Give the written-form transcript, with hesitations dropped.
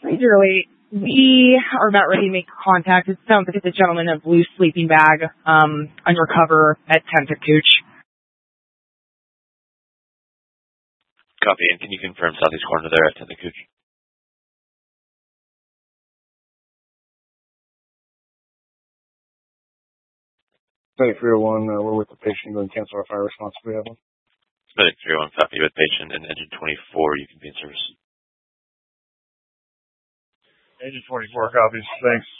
Majorly, we are about ready to make contact. It sounds like it's a gentleman of loose sleeping bag, undercover at 10th and Cooch. Copy, and can you confirm southeast corner there at 10th and Cooch? Medic 301, we're with the patient. Go and cancel our fire response if we have one. Medic 301, copy with patient and engine 24. You can be in service. Engine 24 copies. Thanks.